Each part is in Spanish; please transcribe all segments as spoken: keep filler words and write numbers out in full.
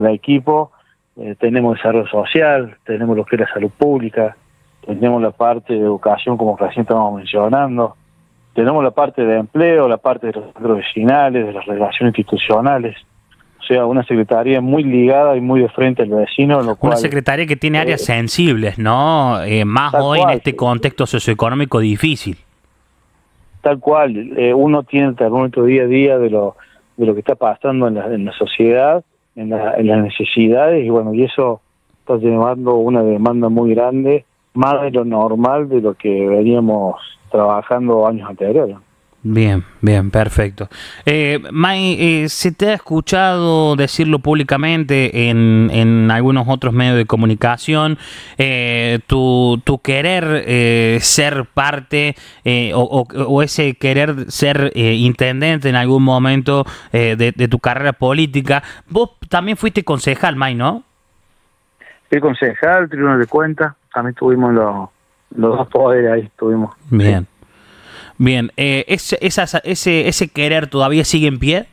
el equipo, eh, tenemos desarrollo social, tenemos lo que es la salud pública, tenemos la parte de educación, como recién estábamos mencionando, tenemos la parte de empleo, la parte de los centros vecinales, de las relaciones institucionales. O sea, una secretaría muy ligada y muy de frente al vecino. Lo una cual, secretaría que tiene áreas eh, sensibles, ¿no? Eh, más hoy cual, en este contexto socioeconómico difícil. Tal cual, eh, uno tiene el termómetro día a día de lo de lo que está pasando en la, en la sociedad, en, la, en las necesidades, y bueno, y eso está llevando una demanda muy grande, más de lo normal de lo que veníamos trabajando años anteriores. Bien, bien, perfecto. Eh, May, eh, ¿se te ha escuchado decirlo públicamente en, en algunos otros medios de comunicación eh, tu, tu querer eh, ser parte eh, o, o, o ese querer ser eh, intendente en algún momento eh, de, de tu carrera política? Vos también fuiste concejal, May, ¿no? Fui concejal, tribunal de cuentas, también tuvimos los, los dos poderes ahí, estuvimos. Bien. Sí. Bien, eh, ¿ese, esa, ese, ¿ese querer todavía sigue en pie?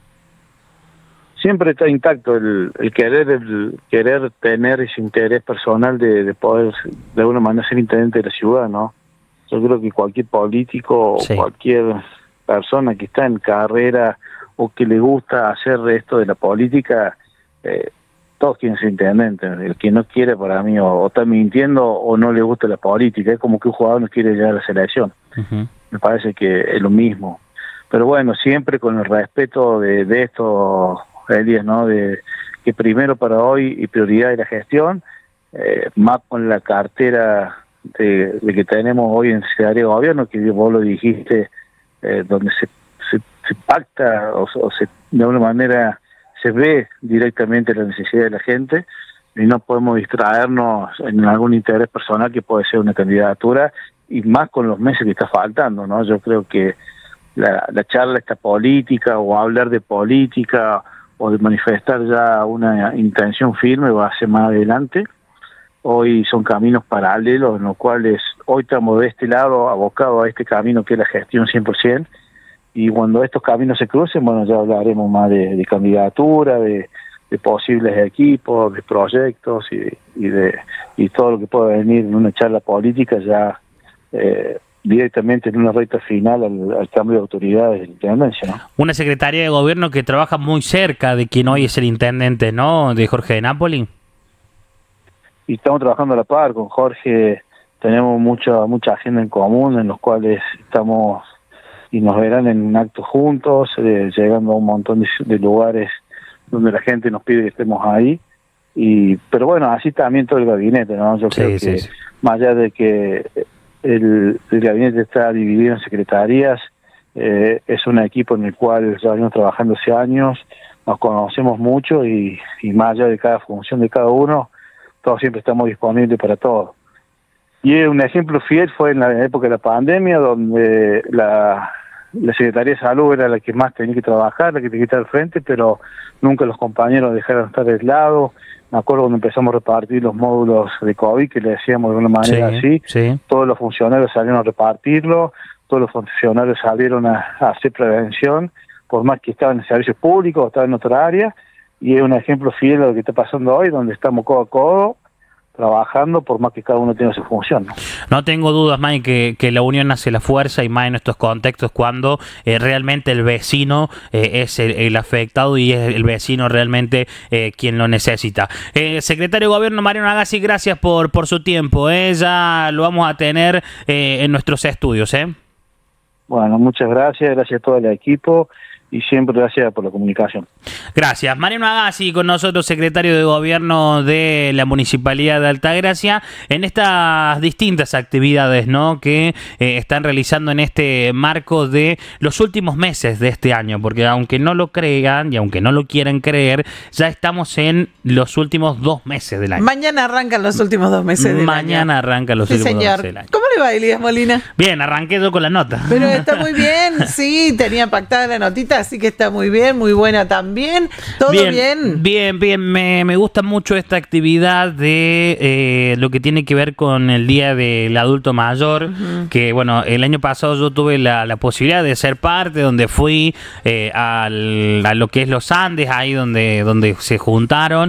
Siempre está intacto el, el querer el querer tener ese interés personal de, de poder de alguna manera ser intendente de la ciudad, ¿no? Yo creo que cualquier político Sí. o cualquier persona que está en carrera o que le gusta hacer esto de la política, eh, todos quieren ser intendente. El que no quiere, para mí, o, o está mintiendo o no le gusta la política. Es como que un jugador no quiere llegar a la selección. Uh-huh. Me parece que es lo mismo. Pero bueno, siempre con el respeto de, de esto, Elías, ¿no? De que primero para hoy y prioridad de la gestión, eh, más con la cartera de, de que tenemos hoy en Secretaría de Gobierno, que vos lo dijiste, eh, donde se, se, se pacta o, o se, de alguna manera se ve directamente la necesidad de la gente y no podemos distraernos en algún interés personal que puede ser una candidatura, y más con los meses que está faltando, ¿no? Yo creo que la, la charla esta política o hablar de política o de manifestar ya una intención firme va a ser más adelante. Hoy son caminos paralelos en los cuales hoy estamos de este lado abocados a este camino que es la gestión cien por ciento, y cuando estos caminos se crucen, bueno, ya hablaremos más de, de candidatura, de, de posibles equipos, de proyectos y, y de y todo lo que pueda venir en una charla política ya Eh, directamente en una recta final al, al cambio de autoridades de la intendencia, ¿no? Una secretaría de gobierno que trabaja muy cerca de quien hoy es el intendente, ¿no? De Jorge de Napoli. Y estamos trabajando a la par con Jorge, tenemos mucha mucha agenda en común en los cuales estamos y nos verán en actos juntos, eh, llegando a un montón de, de lugares donde la gente nos pide que estemos ahí. Y pero bueno, así también todo el gabinete, ¿no? Yo Sí, creo sí, que sí. más allá de que El, el gabinete está dividido en secretarías, eh, es un equipo en el cual ya venimos trabajando hace años, nos conocemos mucho y, y más allá de cada función de cada uno, todos siempre estamos disponibles para todo. Y un ejemplo fiel fue en la época de la pandemia, donde la, la Secretaría de Salud era la que más tenía que trabajar, la que tenía que estar al frente, pero nunca los compañeros dejaron de estar aislados. Me acuerdo cuando empezamos a repartir los módulos de COVID, que le decíamos de una manera Sí, así, sí. todos los funcionarios salieron a repartirlo, todos los funcionarios salieron a, a hacer prevención, por más que estaban en servicios públicos o estaban en otra área, y es un ejemplo fiel de lo que está pasando hoy, donde estamos codo a codo, trabajando, por más que cada uno tenga su función, ¿no? No tengo dudas, May, que, que la unión hace la fuerza, y más en estos contextos cuando eh, realmente el vecino eh, es el, el afectado y es el vecino realmente eh, quien lo necesita. Eh, secretario de Gobierno Mariano Agassi, gracias por, por su tiempo. Eh. Ya lo vamos a tener eh, en nuestros estudios. ¿eh? Bueno, muchas gracias, gracias a todo el equipo y siempre gracias por la comunicación. Gracias. Mariano Agassi con nosotros, secretario de Gobierno de la Municipalidad de Altagracia, en estas distintas actividades, ¿no?, que eh, están realizando en este marco de los últimos meses de este año, porque aunque no lo crean y aunque no lo quieran creer, ya estamos en los últimos dos meses del año. Mañana arrancan los últimos dos meses del Mañana año. arrancan los Sí, últimos señor. dos meses del año. ¿Cómo le va, Elías Molina? Bien, arranqué yo con la nota. Pero está muy bien, sí, tenía pactada la notita, así que está muy bien, muy buena también. ¿Todo bien? Bien, bien, bien. Me, me gusta mucho esta actividad de eh, lo que tiene que ver con el Día del Adulto Mayor, uh-huh. que bueno, el año pasado yo tuve la, la posibilidad de ser parte, donde fui eh, al, a lo que es los Andes, ahí donde, donde se juntaron